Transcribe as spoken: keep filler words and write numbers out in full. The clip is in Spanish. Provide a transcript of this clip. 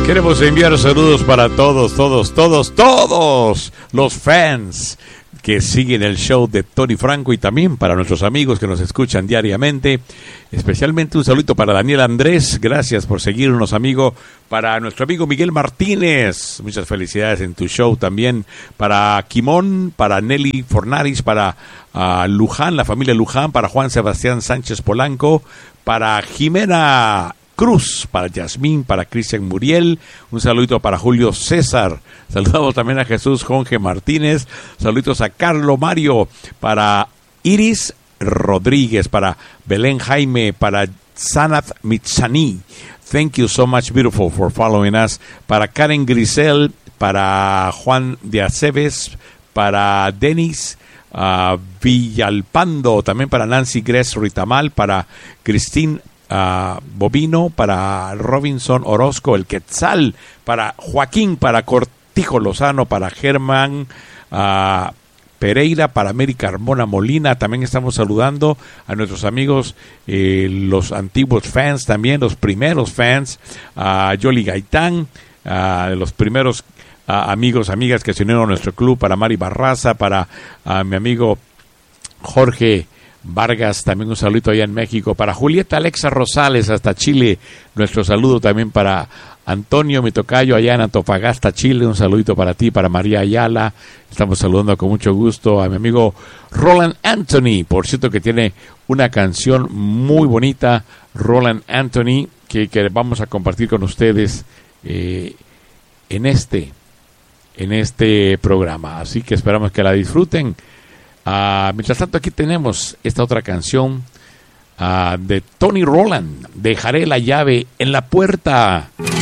Queremos enviar saludos para todos, todos, todos, todos los fans que siguen el show de Tony Franco y también para nuestros amigos que nos escuchan diariamente. Especialmente un saludo para Daniel Andrés, gracias por seguirnos, amigo. Para nuestro amigo Miguel Martínez, muchas felicidades en tu show también. Para Quimón, para Nelly Fornaris, para uh, Luján, la familia Luján, para Juan Sebastián Sánchez Polanco, para Jimena Cruz, para Yasmín, para Cristian Muriel, un saludito para Julio César, saludamos también a Jesús Jorge Martínez, saluditos a Carlo Mario, para Iris Rodríguez, para Belén Jaime, para Sanat Mitsani, thank you so much beautiful for following us, para Karen Grisel, para Juan de Aceves, para Denis uh, Villalpando, también para Nancy Gres Ritamal, para Cristín Uh, Bobino, para Robinson Orozco, el Quetzal, para Joaquín, para Cortijo Lozano, para Germán uh, Pereira, para América Carmona Molina. También estamos saludando a nuestros amigos, eh, los antiguos fans también, los primeros fans, a uh, Yoli Gaitán, uh, los primeros uh, amigos, amigas que se unieron a nuestro club, para Mari Barraza, para uh, mi amigo Jorge Vargas, también un saludito allá en México, para Julieta Alexa Rosales hasta Chile, nuestro saludo también para Antonio, mi tocayo allá en Antofagasta, Chile, un saludito para ti, para María Ayala, estamos saludando con mucho gusto a mi amigo Roland Anthony, por cierto que tiene una canción muy bonita, Roland Anthony, que, que vamos a compartir con ustedes eh, en este, en este programa, así que esperamos que la disfruten. Uh, mientras tanto aquí tenemos esta otra canción uh, de Tony Roland, Dejaré la llave en la puerta.